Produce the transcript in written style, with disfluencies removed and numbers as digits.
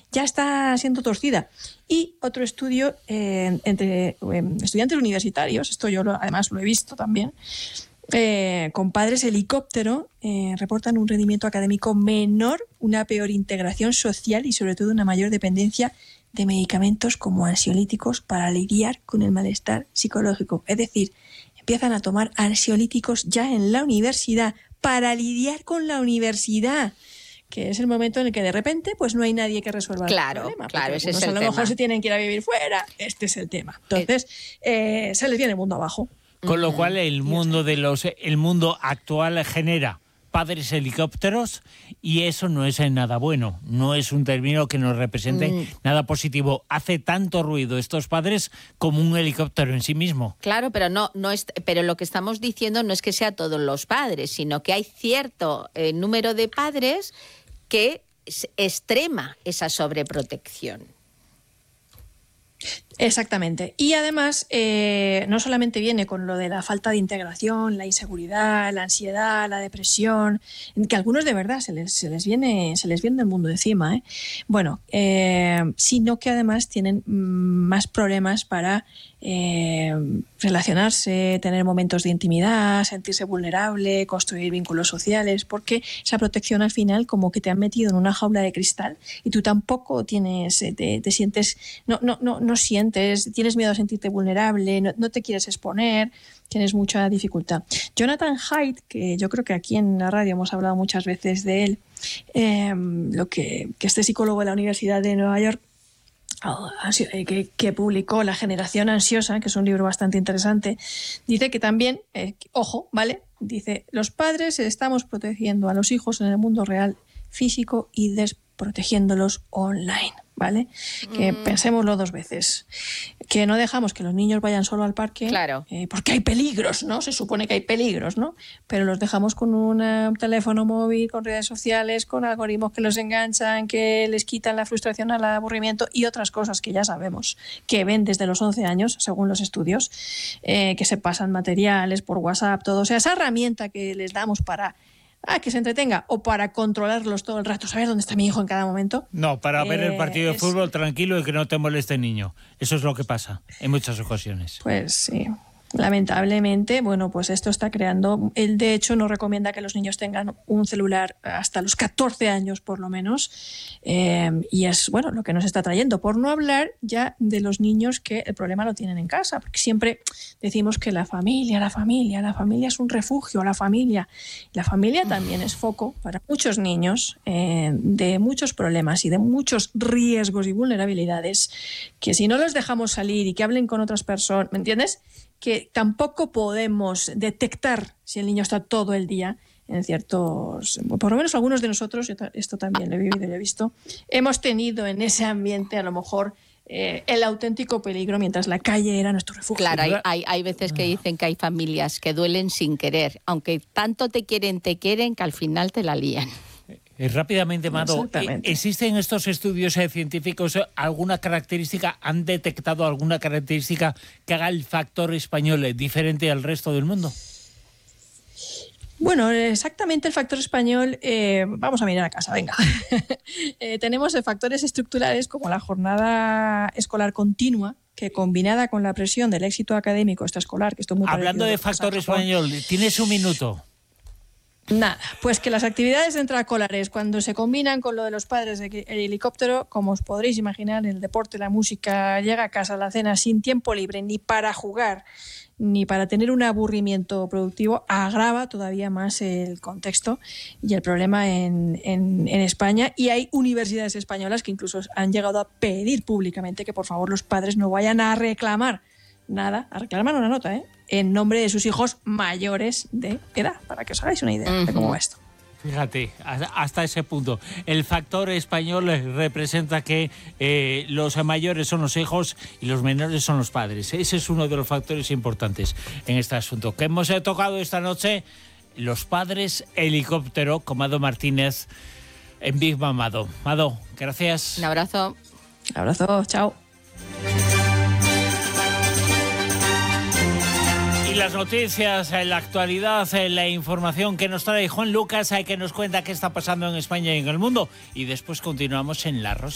ya está siendo torcida. Y otro estudio entre estudiantes universitarios, esto yo además lo he visto también, con padres helicóptero, reportan un rendimiento académico menor, una peor integración social y sobre todo una mayor dependencia de medicamentos como ansiolíticos para lidiar con el malestar psicológico. Es decir, empiezan a tomar ansiolíticos ya en la universidad para lidiar con la universidad, que es el momento en el que de repente pues no hay nadie que resuelva el problema. Claro, ese es el tema. A lo mejor se tienen que ir a vivir fuera, este es el tema. Entonces, se les viene el mundo abajo. Con lo cual el mundo actual genera padres helicópteros y eso no es nada bueno, no es un término que nos represente nada positivo. Hace tanto ruido estos padres como un helicóptero en sí mismo. Claro, pero pero lo que estamos diciendo no es que sea todos los padres, sino que hay cierto número de padres que extrema esa sobreprotección. Exactamente. Y además, no solamente viene con lo de la falta de integración, la inseguridad, la ansiedad, la depresión, que a algunos de verdad se les viene el mundo encima, ¿eh? Bueno, sino que además tienen más problemas para relacionarse, tener momentos de intimidad, sentirse vulnerable, construir vínculos sociales, porque esa protección al final como que te han metido en una jaula de cristal y tú tampoco tienes, te sientes, no sientes, tienes miedo a sentirte vulnerable, no te quieres exponer, tienes mucha dificultad. Jonathan Haidt, que yo creo que aquí en la radio hemos hablado muchas veces de él, que este psicólogo de la Universidad de Nueva York, que publicó La generación ansiosa, que es un libro bastante interesante, dice que también, ojo, ¿vale? Dice, los padres estamos protegiendo a los hijos en el mundo real, físico y desprotegiéndolos online, ¿vale? Que pensémoslo dos veces. Que no dejamos que los niños vayan solo al parque, claro. Porque hay peligros, ¿no? Se supone que hay peligros, ¿no? Pero los dejamos con un teléfono móvil, con redes sociales, con algoritmos que los enganchan, que les quitan la frustración al aburrimiento y otras cosas que ya sabemos, que ven desde los 11 años, según los estudios, que se pasan materiales por WhatsApp, todo. O sea, esa herramienta que les damos para que se entretenga o para controlarlos todo el rato, saber dónde está mi hijo en cada momento. No, para ver el partido de fútbol tranquilo y que no te moleste el niño. Eso es lo que pasa en muchas ocasiones. Pues sí. Lamentablemente, bueno, pues esto está creando. Él, de hecho, no recomienda que los niños tengan un celular hasta los 14 años, por lo menos. Y es, bueno, lo que nos está trayendo. Por no hablar ya de los niños que el problema lo tienen en casa. Porque siempre decimos que la familia es un refugio, la familia también es foco para muchos niños de muchos problemas y de muchos riesgos y vulnerabilidades que si no los dejamos salir y que hablen con otras personas, ¿me entiendes?, que tampoco podemos detectar si el niño está todo el día en ciertos... Por lo menos algunos de nosotros, esto también lo he vivido y lo he visto, hemos tenido en ese ambiente a lo mejor el auténtico peligro mientras la calle era nuestro refugio. Claro, hay veces que dicen que hay familias que duelen sin querer, aunque tanto te quieren que al final te la lían. Rápidamente, Mado, ¿existen estos estudios científicos alguna característica, han detectado alguna característica que haga el factor español diferente al resto del mundo? Bueno, exactamente el factor español, vamos a mirar a casa, venga. Tenemos factores estructurales como la jornada escolar continua, que combinada con la presión del éxito académico extraescolar, que esto es muy Hablando de factor español, tienes un minuto. Nada, pues que las actividades extraescolares, cuando se combinan con lo de los padres del helicóptero, como os podréis imaginar, el deporte, la música, llega a casa, la cena sin tiempo libre, ni para jugar, ni para tener un aburrimiento productivo, agrava todavía más el contexto y el problema en España. Y hay universidades españolas que incluso han llegado a pedir públicamente que por favor los padres no vayan a reclamar nada, a reclamar una nota, en nombre de sus hijos mayores de edad, para que os hagáis una idea de cómo va esto. Fíjate, hasta ese punto. El factor español representa que los mayores son los hijos y los menores son los padres. Ese es uno de los factores importantes en este asunto. Que hemos tocado esta noche, los padres helicóptero, con Mado Martínez en Big Bang Mado. Mado, gracias. Un abrazo. Un abrazo, chao. Y las noticias, la actualidad, la información que nos trae Juan Lucas, que nos cuenta qué está pasando en España y en el mundo. Y después continuamos en La Rosa.